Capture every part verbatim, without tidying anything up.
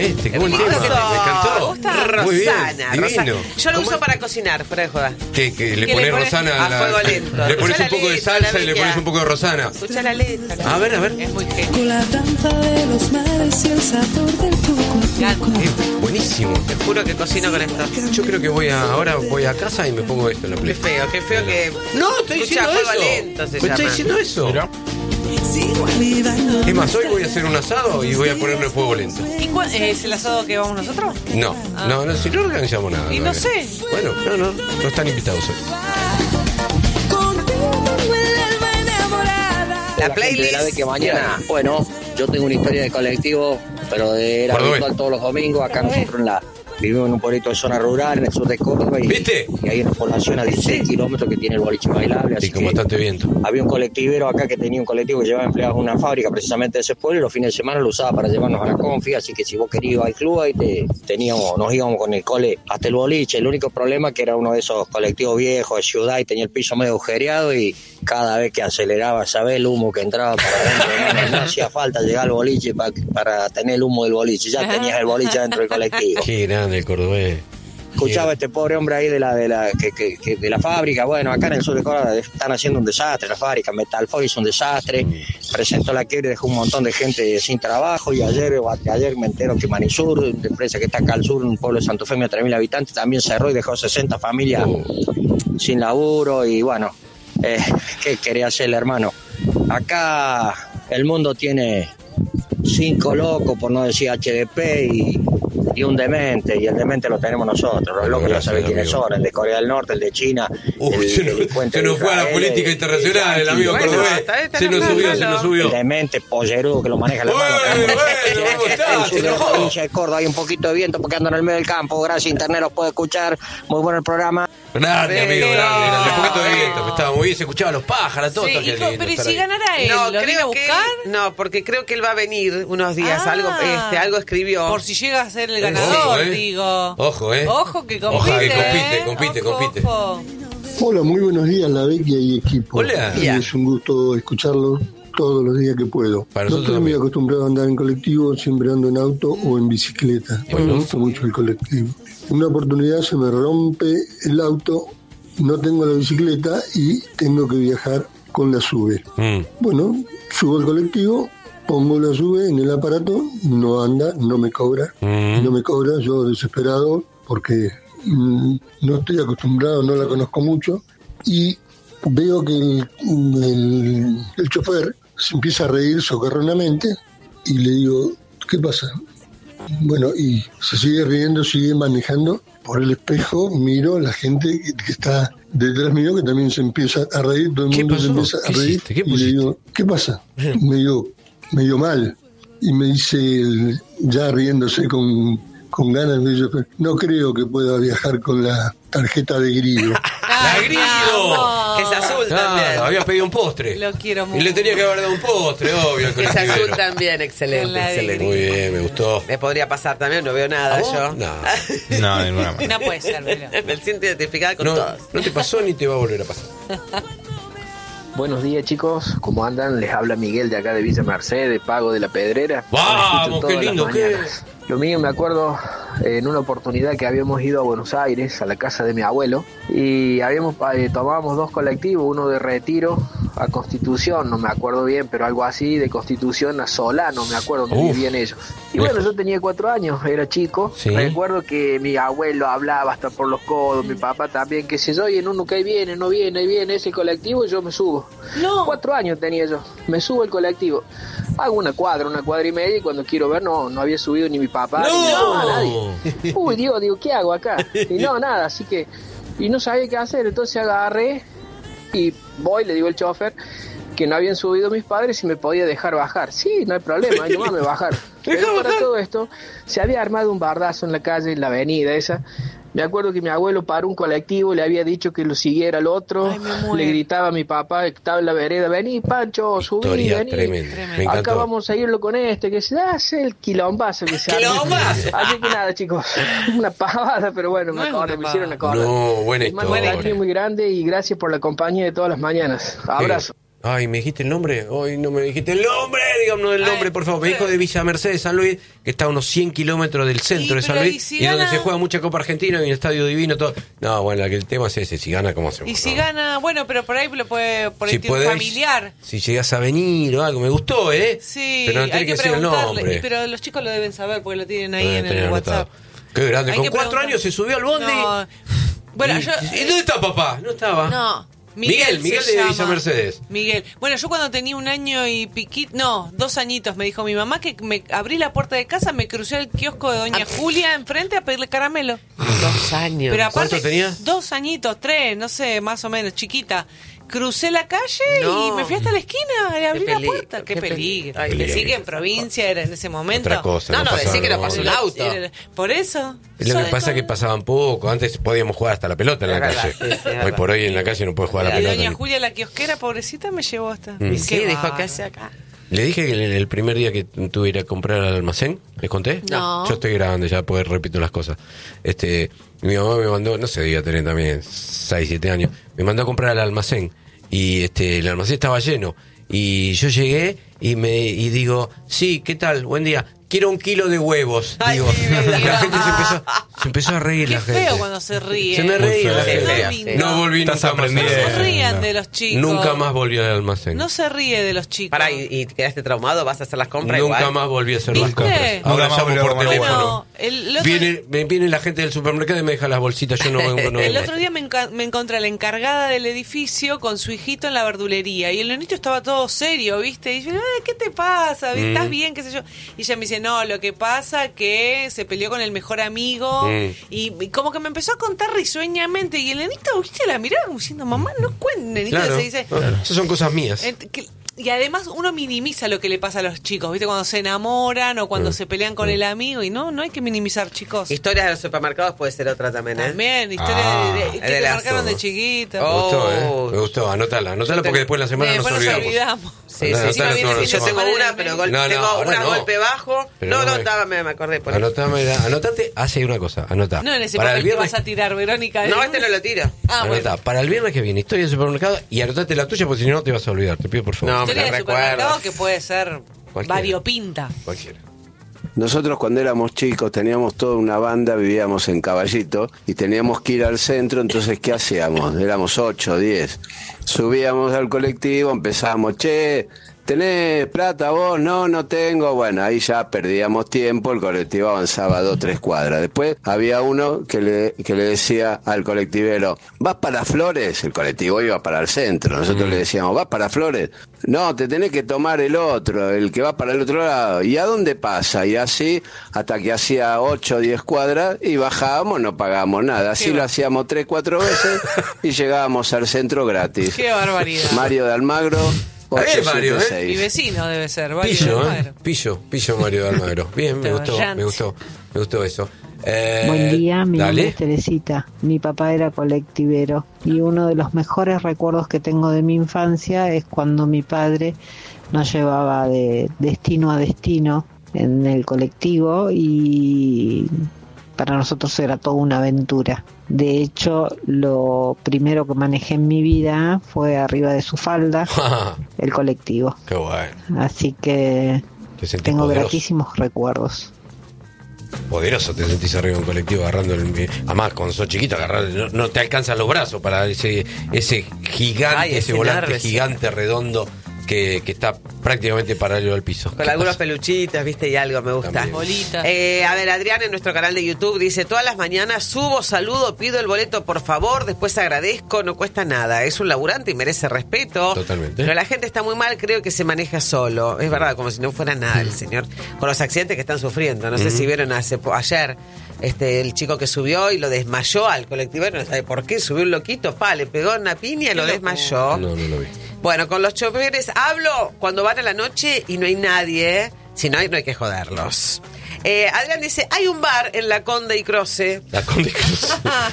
este, qué buen tema. Me encantó. ¿Te gusta? Muy bien, Rosana, divino. Rosana. Yo lo ¿Cómo uso es? para cocinar, fuera de joda. Que, que le Que pones le pones Rosana a la- fuego lento. le pones Escuchá un poco la de letra, salsa la y le bella. pones un poco de Rosana. Escucha la letra. A ver, a ver. Es muy genio. Con la danza de los mares y el sabor del tuco. Eh, buenísimo. Te juro que cocino con esto. Yo creo que voy a ahora voy a casa y me pongo esto en la Qué play. feo, qué feo que... No, estoy Escucha, diciendo fuego eso. lento se Me llama. estoy diciendo eso. Mira. Es más, hoy voy a hacer un asado y voy a ponerle fuego lento. ¿Y cuál es el asado que vamos nosotros? No, no, no, si no organizamos nada. Y no todavía. sé. Bueno, no, no, no están invitados hoy. La La gente de la de playlist. que mañana, bueno, yo tengo una historia de colectivo, pero de, era Cordobés. habitual todos los domingos. Acá nosotros en la, vivimos en un pueblito de zona rural, en el sur de Córdoba, y, ¿Viste? y hay una población a dieciséis kilómetros que tiene el boliche bailable. Así Y con que bastante viento. había un colectivero acá que tenía un colectivo que llevaba empleados a una fábrica precisamente de ese pueblo, y los fines de semana lo usaba para llevarnos a la confi, así que si vos querías ir al club, ahí te, teníamos, nos íbamos con el cole hasta el boliche. El único problema que era uno de esos colectivos viejos de ciudad y tenía el piso medio agujereado, y cada vez que aceleraba, ¿sabés? El humo que entraba para adentro, no, no hacía falta llegar al boliche pa- para tener el humo del boliche, ya tenías el boliche dentro del colectivo. Qué grande el cordobés. Escuchaba a este pobre hombre ahí de la de la que, que, que de la fábrica. Bueno, acá en el sur de Córdoba están haciendo un desastre la fábrica. Metalfor hizo un desastre, presentó la quiebra y dejó un montón de gente sin trabajo. Y ayer o ayer me entero que Manisur, una empresa que está acá al sur, un pueblo de Santo Femio de tres mil habitantes, también cerró y dejó sesenta familias sin laburo. Y bueno, eh, ¿qué quería hacer el hermano? Acá el mundo tiene cinco locos, por no decir H D P, y y un demente, y el demente lo tenemos nosotros. Los locos ya Gracias, saben quiénes amigo. son, el de Corea del Norte, el de China, Uy, el se nos, delincuente se de nos fue a la Israel, política el- internacional, el amigo Bueno, cordobés. está bien, está Se nos bien, subió, no, se no. nos subió. el demente pollerudo que lo maneja la Bueno, mano. bueno, bueno, ¿cómo está? En el sur Se de la enojó. provincia de Córdoba hay un poquito de viento porque ando en el medio del campo. Gracias, internet los puede escuchar. Muy bueno el programa. Grande, amigo, Pero- grande, grande. Un poquito de pero- viento, que estaba muy bien, se escuchaban los pájaros, todo. Sí, todo, qué hijo, lindo pero ¿y estar si ahí. ganara él? No, ¿Lo viene a creo que buscar? él- No, porque creo que él va a venir unos días. Ah. algo este algo escribió. Por si llega a ser el Ojo, ganador, eh. digo. Ojo, eh. Ojo que compite. Ojalá que compite, eh. compite, Ojo, compite. ojo. Hola, muy buenos días, La Vecchia y equipo. Hola. Y es un gusto escucharlo todos los días que puedo. Para no nosotros estoy muy también. acostumbrado a andar en colectivo, siempre ando en auto o en bicicleta. Me gusta mucho el colectivo. Una oportunidad se me rompe el auto, no tengo la bicicleta y tengo que viajar con la SUBE. Mm. Bueno, subo al colectivo, pongo la SUBE en el aparato, no anda, no me cobra. Mm. No me cobra, yo desesperado porque mm, no estoy acostumbrado, no la conozco mucho, y veo que el, el, el chofer se empieza a reír socarronamente y le digo, ¿qué pasa? Bueno, y se sigue riendo, sigue manejando. Por el espejo miro a la gente que, que está detrás mío, que también se empieza a reír, todo el ¿Qué mundo se pasó? empieza a ¿Qué reír. hiciste? ¿Qué y le pusiste? digo, ¿qué pasa? medio, medio mal. Y me dice, él, ya riéndose con, con ganas, me dice, no creo que pueda viajar con la tarjeta de Grillo. ¡La Grillo! Que es azul Claro, también. había pedido un postre. Lo quiero mucho. Y le tenía que haber dado un postre, obvio. al Que es azul colectivero. también, excelente, La excelente. Muy bien, me gustó. Me podría pasar también, no veo nada ¿A vos? yo. No. No, de ninguna manera. No puede ser, Velo. Me siento identificada con No, todos. no te pasó ni te va a volver a pasar. Buenos días, chicos. ¿Cómo andan? Les habla Miguel de acá de Villa Mercedes, Pago de la Pedrera. ¡Vamos, Los escucho qué todas las lindo que mañanas. Lo mío me acuerdo eh, en una oportunidad que habíamos ido a Buenos Aires, a la casa de mi abuelo, y habíamos eh, tomábamos dos colectivos, uno de Retiro a Constitución, no me acuerdo bien, pero algo así, de Constitución a Solano, me acuerdo que Uf. vivían ellos. Y bueno, yo tenía cuatro años, era chico. Sí. Recuerdo que mi abuelo hablaba hasta por los codos, mi papá también, qué sé yo, y en uno que ahí viene, no viene, ahí viene ese colectivo y yo me subo. No. Cuatro años tenía yo, me subo al colectivo, hago una cuadra, una cuadra y media, y cuando quiero ver no, no había subido ni mi papá, ni mi mamá, nadie. Uy, Dios, digo, ¿qué hago acá? Y no, nada, así que, y no sabía qué hacer, entonces agarré y voy, le digo al chofer que no habían subido mis padres y me podía dejar bajar. Sí, no hay problema, yo me bajar. Pero para todo esto, se había armado un bardazo en la calle, en la avenida esa. Me acuerdo que mi abuelo paró un colectivo, le había dicho que lo siguiera al otro. Ay, me muero. Le gritaba a mi papá que estaba en la vereda, vení, Pancho, subí, Historia vení. tremenda. Me Acá encantó. vamos a irlo con este, que se hace el quilombazo que se armó. ¡Quilombazo! Así que nada, chicos, una pavada, pero bueno, No me es acordé, una me hicieron pavada. acordar. No, buena Les mando un historia. cariño muy grande y gracias por la compañía de todas las mañanas. Abrazo. Ay, ¿me dijiste el nombre? Hoy no me dijiste el nombre. diga uno del nombre, Ay, por favor. Me pero- dijo de Villa Mercedes, San Luis, que está a unos cien kilómetros del centro Y, de San pero, Luis, ¿y si y donde gana? se juega mucha Copa Argentina, y un estadio divino, todo. No, bueno, el tema es ese, si gana, ¿cómo hacemos? Y si No. gana, bueno, pero por ahí lo puede, por ahí Si tiene un podés, familiar. si llegas a venir o algo, me gustó, ¿eh? Sí, pero no hay tiene que que decir el preguntarle. nombre. Pero los chicos lo deben saber porque lo tienen ahí Debe en tener el anotado. WhatsApp. Qué grande, Hay con que cuatro preguntar- años se subió al bondi. No. Bueno, ¿Y, yo. ¿y dónde está papá? No estaba. No. Miguel, Miguel se de llama. Villa Mercedes. Miguel. Bueno, yo cuando tenía un año y piquito, no, dos añitos, me dijo mi mamá que me abrí la puerta de casa, me crucé el kiosco de Doña Julia enfrente a pedirle caramelo. Dos años. Pero aparte, ¿Cuánto tenía? Dos añitos, tres, no sé, más o menos, chiquita. Crucé la calle No. y me fui hasta la esquina y abrí Qué la peli- puerta. Qué, qué peligro. peli- Ay, Peligro. decí que en provincia era en ese momento. Otra cosa. No, no, pasaba decí que no nada. pasó un auto. Era- Por eso. Lo que Sobre pasa es que todo- pasaban poco. Antes podíamos jugar hasta la pelota en la Es verdad, calle. sí, sí, es Hoy verdad. por hoy en la calle no puedes jugar a la Y pelota. Doña Julia, la kiosquera, pobrecita, me llevó hasta. Mm. Y sí, Qué dijo, bárbaro. ¿qué hace acá? Le dije que el, el primer día que tuve ir a comprar al almacén, ¿les conté? No. Yo estoy grande, ya pues repito las cosas. Este, mi mamá me mandó, no sé, debía tener también seis, siete años, me mandó a comprar al almacén y este el almacén estaba lleno. Y yo llegué y me y digo, sí, ¿qué tal? Buen día. Quiero un kilo de huevos. Ay, Digo, mi vida. la gente se empezó, se empezó a reír. Qué la gente. feo cuando se ríe. Se me Muy reía la feo. gente. Feo, No, sí. No volví Estás nunca más. No aprendiendo. se rían de los chicos. Nunca más volví al almacén. No se ríe de los chicos. Pará, ¿y, y quedaste traumado? ¿Vas a hacer las compras Nunca igual? más volví a hacer las ¿Viste? compras. Nunca Ahora más llamo volvió a por comer teléfono. Bueno, el, el otro, Viene, me viene la gente del supermercado y me deja las bolsitas. Yo no vengo, no el vengo. otro día me, enca- me encontré a la encargada del edificio con su hijito en la verdulería y el nenito estaba todo serio, ¿viste? Y yo, "Ay, ¿qué te pasa? ¿Estás Mm. bien? ¿Qué sé yo?" Y ella me dice, no, lo que pasa que se peleó con el mejor amigo Mm. y, y como que me empezó a contar risueñamente y el nenito, ¿viste? La miraba como diciendo, mamá, no cuentes. Nenito Claro, se dice... claro. Esas son cosas mías. Ent- que- y además uno minimiza lo que le pasa a los chicos, ¿viste? Cuando se enamoran o cuando Mm. se pelean con el amigo y no, no hay que minimizar, chicos. Historias de los supermercados puede ser otra también, ¿eh? También, historias Ah, de, de- es que de te las marcaron de dos. chiquito. Me gustó, ¿eh? Oh. Me gustó. Anótala, anótala Yo porque tengo- después la semana Después nos nos olvidamos. olvidamos. Sí, Anotala sí, todas sí. las Yo semanas. tengo Semana una, del pero medio. gol- No, no, tengo ahora una no. golpe bajo. Pero no, no no, me- estaba, me, me acordé por eso. Anotame, anotate, hace una cosa, anota. No en ese Para papel el que viernes, vas a tirar, Verónica. No, este no lo tiro. Ah, anota, bueno. para el viernes que viene, historia de supermercado y anotate la tuya porque si no te vas a olvidar, te pido por favor. No, Historia me de recuerdo. supermercado que puede ser Cualquiera. variopinta. Cualquiera. Nosotros cuando éramos chicos teníamos toda una banda, vivíamos en Caballito y teníamos que ir al centro, entonces ¿qué hacíamos? Éramos ocho, diez. Subíamos al colectivo, empezábamos, che, ¿tenés plata vos? No, no tengo. Bueno, ahí ya perdíamos tiempo, el colectivo avanzaba dos, tres cuadras. Después había uno que le, que le decía al colectivero, ¿vas para Flores? El colectivo iba para el centro. Nosotros le decíamos, ¿vas para Flores? No, te tenés que tomar el otro, el que va para el otro lado. ¿Y a dónde pasa? Y así, hasta que hacía ocho o diez cuadras y bajábamos, no pagábamos nada. Así Qué lo va- hacíamos tres, cuatro veces y llegábamos al centro gratis. Qué barbaridad. Mario de Almagro, Está bien, Mario, ¿eh? Mi ocho siete seis. vecino debe ser. Mario Pillo, ¿eh? Almagro. Pillo, pillo Mario de Almagro. Bien, me gustó, Brillante. me gustó, me gustó eso. Eh, Buen día, mi nombre dale. es Teresita. Mi papá era colectivero y uno de los mejores recuerdos que tengo de mi infancia es cuando mi padre nos llevaba de destino a destino en el colectivo y para nosotros era toda una aventura. De hecho, lo primero que manejé en mi vida fue arriba de su falda, el colectivo. Qué bueno. Así que Te sentís tengo poderoso. gratísimos recuerdos. Poderoso te sentís arriba de un colectivo agarrando el, además cuando sos chiquito agarrar, no, no te alcanzan los brazos para ese ese gigante, Ay, ese es volante enorme, sí. gigante redondo que, que está prácticamente paralelo al piso. Con ¿Qué algunos pasa? peluchitas, viste, y algo me gusta. También. Bolitas. Eh, a ver, Adrián en nuestro canal de YouTube dice, todas las mañanas subo, saludo, pido el boleto, por favor, después agradezco, no cuesta nada. Es un laburante y merece respeto. Totalmente. Pero la gente está muy mal, creo que se maneja solo. Es verdad, como si no fuera nada el señor. Con los accidentes que están sufriendo. No sé si vieron hace, po- ayer este el chico que subió y lo desmayó al colectivo. No sabe por qué, subió un loquito, pa, le pegó una piña y lo desmayó. No, no lo vi. Bueno, con los choferes hablo cuando van a la noche y no hay nadie. Si no hay, no hay que joderlos. Eh, Adrián dice, hay un bar en la Conde y Croce. La Conde Cruz.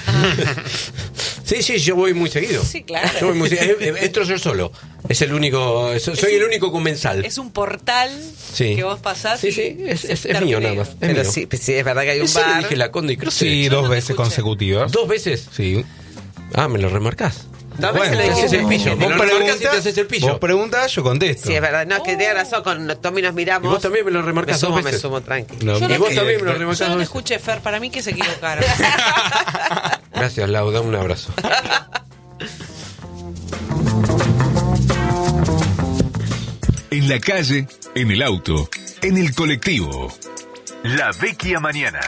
Sí, sí, yo voy muy seguido. Sí, claro. Yo voy muy seguido. Eh, eh, Entro yo solo. Es el único, so- soy el único comensal. Es un portal Sí. que vos pasás. Sí, y sí, es, es- es estar mío negro. nada más. Es Pero mío. sí, pues sí, es verdad que hay un ¿En serio bar. dije la Conde y Cruz? Sí, Yo dos no te veces escuché. consecutivas. ¿Dos veces? Sí. Ah, me lo remarcás. Dos Bueno, veces lo te haces dijiste. el pillo. Vos Vos remarcás y te preguntás, haces el pillo. vos preguntás, yo contesto. Sí, es verdad. No, es que tenés razón, con Tommy nos miramos. Y vos también me lo me remarcás sumo, dos me veces. sumo, tranqui. No, Yo Y no vos te- también me lo Yo remarcás no dos te veces. escuché, Fer, para mí que se equivocaron. Gracias, Lau, dame un abrazo. En la calle, en el auto, en el colectivo. La Vecchia Mañana.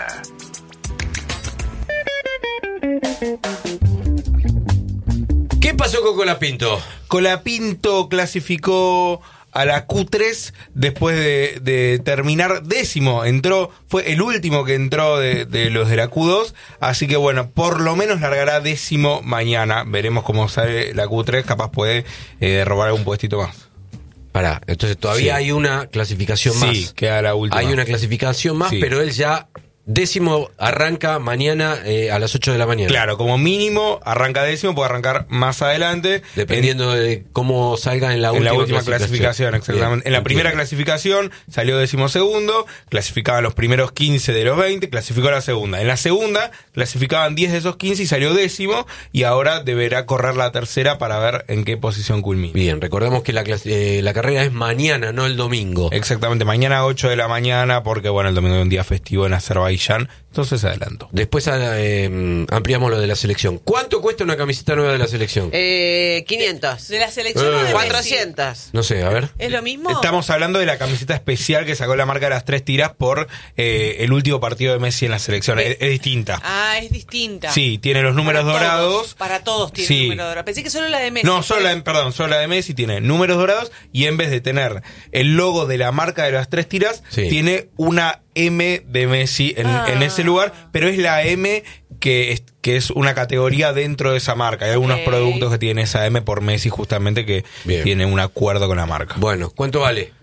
¿Qué pasó con Colapinto? Colapinto clasificó a la Q tres después de, de terminar décimo. Entró, fue el último que entró de, de los de la Q dos. Así que bueno, por lo menos largará décimo mañana. Veremos cómo sale la Q tres. Capaz puede eh, robar algún puestito más. Pará, entonces todavía Sí. hay una clasificación más. Sí, queda la última. Hay una clasificación más, Sí. pero él ya décimo arranca mañana eh, a las ocho de la mañana. Claro, como mínimo arranca décimo, puede arrancar más adelante. Dependiendo de cómo salga en la en última, la última clasificación, exactamente. Bien, en la primera entiendo. clasificación salió decimosegundo, clasificaba los primeros quince de los veinte, clasificó a la segunda. En la segunda clasificaban diez de esos quince y salió décimo, y ahora deberá correr la tercera para ver en qué posición culmina. Bien, recordemos que la, clas- eh, la carrera es mañana, no el domingo. Exactamente, mañana a ocho de la mañana, porque bueno, el domingo es un día festivo en Azerbaiyán, entonces se adelantó. Después eh, ampliamos lo de la selección. ¿Cuánto cuesta una camiseta nueva de la selección? Eh, quinientos. ¿De la selección o de Messi? cuatrocientos. No sé, a ver. ¿Es lo mismo? Estamos hablando de la camiseta especial que sacó la marca de las tres tiras por eh, el último partido de Messi en la selección. Es, es distinta. Ah, es distinta. Sí, tiene los números Para todos, dorados. para todos tiene Sí. número dorado. Pensé que solo la de Messi. No, solo la de, perdón, solo la de Messi tiene números dorados, y en vez de tener el logo de la marca de las tres tiras, Sí. tiene una M de Messi en, Ah. en ese lugar, pero es la M que es, que es una categoría dentro de esa marca. Hay algunos Ok. productos que tienen esa M por Messi justamente que Bien. tienen un acuerdo con la marca. Bueno, ¿cuánto vale?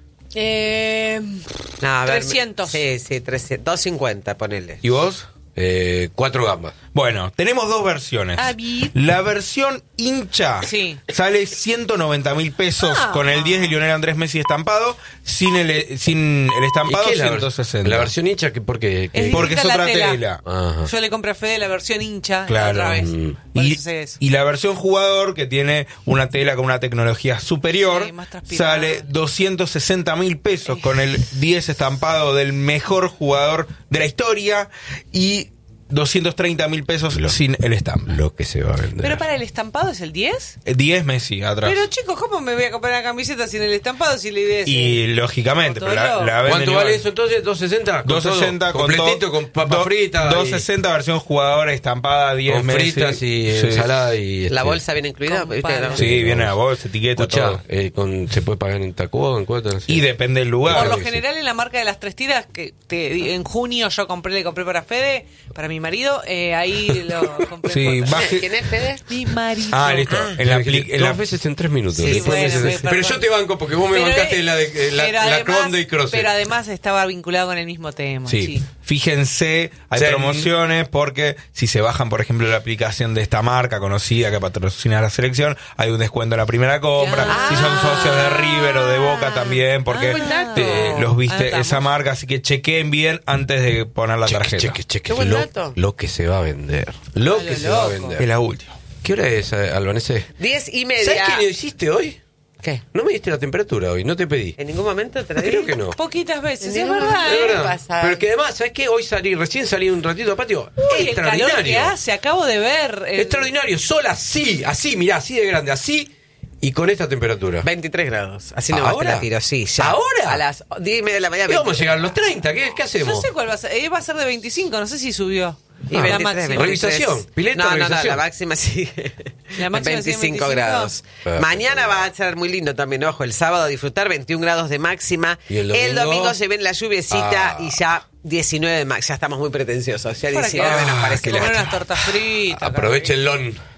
Eh, No, a ver, trescientos. Sí, sí, trescientos. doscientos cincuenta, ponele. ¿Y vos? Eh, cuatro gambas. Bueno, tenemos dos versiones. Ah, bien. La versión hincha Sí. sale ciento noventa mil pesos Ah. con el diez de Lionel Andrés Messi estampado, sin el, sin el estampado ¿Y qué es la, ciento sesenta. la versión hincha? ¿Qué, ¿Por qué? ¿Qué? Es Porque es distinta otra la tela. Ajá. Yo le compré a Fede la versión hincha Claro. otra vez. Mm. Por Y, eso sé eso. y la versión jugador, que tiene una tela con una tecnología superior, Sí, más transpirada. sale doscientos sesenta mil pesos con el diez estampado del mejor jugador de la historia y doscientos treinta mil pesos Lo- sin el estampa. Lo que se va a vender. Pero para el estampado es el diez. Eh, diez Messi atrás. Pero chicos, ¿cómo me voy a comprar una camiseta sin el estampado si la idea es Y lógicamente, pero la, la venden ¿Cuánto igual. vale eso entonces? ¿doscientos sesenta? Con doscientos sesenta todo, con completito, todo- con papa do- frita. y- doscientos sesenta versión jugadora estampada, diez Con Messi. fritas y Sí. ensalada y... La este, bolsa viene incluida. Compadre. ¿viste? No. Sí, viene la bolsa, etiqueta, Escuchá, todo. eh, con, ¿se puede pagar en tacuo, en cuotas? No sé. Y depende del lugar. Por lo sí. general en la marca de las tres tiras que te- en junio yo compré, le compré para Fede, para mi marido, eh, ahí lo compré. Sí, en cuotas. baje- ¿Quién es Fede? Mi marido. Ah, listo. En la, apli- en la- Dos veces en tres minutos. Sí, Después bueno, meses- me- pero perdón. yo te banco porque vos me Pero, bancaste eh, la de la, pero la además- Conde y Croce. Pero además estaba vinculado con el mismo tema. Sí. Sí. Fíjense, hay Sí. promociones porque si se bajan, por ejemplo, la aplicación de esta marca conocida que patrocina la selección, hay un descuento en la primera compra. Ah. Si son socios de River o de Boca también, porque Ah, buen dato. te- los viste Anotamos. esa marca, así que chequeen bien antes de poner la Cheque, tarjeta. cheque, cheque. Qué buen lo, dato. lo que se va a vender. Lo A que lo se va a loco. vender. Es la última. ¿Qué hora es, eh, Albanese? Diez y media. ¿Sabes qué le hiciste hoy? ¿Qué? No me diste la temperatura hoy, no te pedí. ¿En ningún momento te la di? Creo que no. Poquitas veces, En es ningún verdad, momento. Es ¿eh? verdad. pasa? Pero que además, ¿sabes qué? Hoy salí, recién salí un ratito al patio. Uy, el calor que extraordinario. hace, acabo de ver. el- Extraordinario. Sol así, así, mirá, así de grande, así. Y con esta temperatura. veintitrés grados. Así no te ¿Ahora? la tiro, sí, ya. ¿Ahora? A las diez y media de la mañana. Y vamos a veintitrés. llegar a los treinta, ¿qué, qué hacemos? No sé cuál va a ser. Eh, va a ser de veinticinco, no sé si subió. Y la veintitrés, máxima. veintitrés. Revisación, pileta, No, no, no, revisación. la máxima sigue. La máxima sigue en veinticinco veinticinco. grados. Perfecto. Mañana va a ser muy lindo también, ojo, el sábado a disfrutar, veintiún grados de máxima. ¿Y el domingo? se viene la lluviecita Ah. y ya diecinueve de máxima. Ya estamos muy pretenciosos. Ya ¿Para diecinueve qué? nos parece qué que Comer lástima. unas tortas fritas. Aprovechenlo.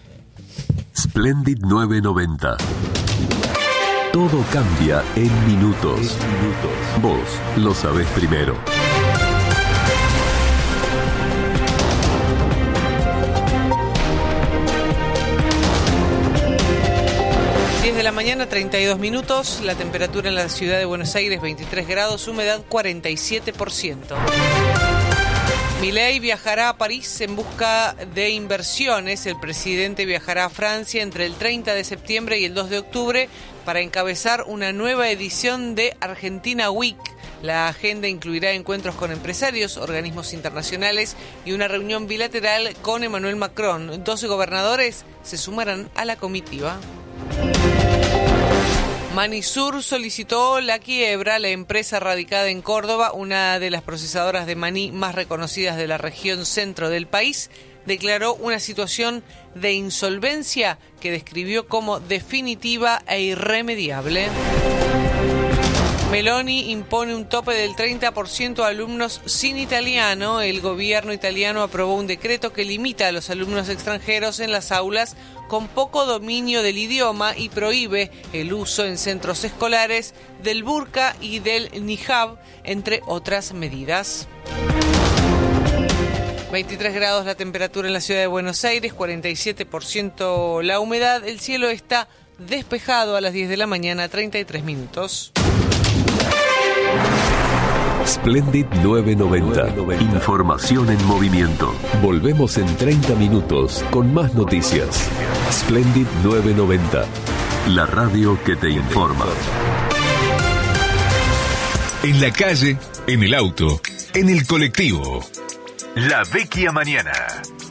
Splendid nueve noventa. Todo cambia en minutos. Vos lo sabés primero. diez de la mañana, treinta y dos minutos. La temperatura en la ciudad de Buenos Aires, veintitrés grados. Humedad, cuarenta y siete por ciento. Milei viajará a París en busca de inversiones. El presidente viajará a Francia entre el treinta de septiembre y el dos de octubre para encabezar una nueva edición de Argentina Week. La agenda incluirá encuentros con empresarios, organismos internacionales y una reunión bilateral con Emmanuel Macron. doce gobernadores se sumarán a la comitiva. Manisur solicitó la quiebra. La empresa radicada en Córdoba, una de las procesadoras de maní más reconocidas de la región centro del país, declaró una situación de insolvencia que describió como definitiva e irremediable. Meloni impone un tope del treinta por ciento a alumnos sin italiano. El gobierno italiano aprobó un decreto que limita a los alumnos extranjeros en las aulas con poco dominio del idioma y prohíbe el uso en centros escolares del burka y del niqab, entre otras medidas. veintitrés grados la temperatura en la ciudad de Buenos Aires, cuarenta y siete por ciento la humedad. El cielo está despejado a las diez de la mañana, treinta y tres minutos. Splendid novecientos noventa. Información en movimiento. Volvemos en treinta minutos con más noticias. Splendid novecientos noventa. La radio que te informa. En la calle, en el auto, en el colectivo. La Vecchia Mañana.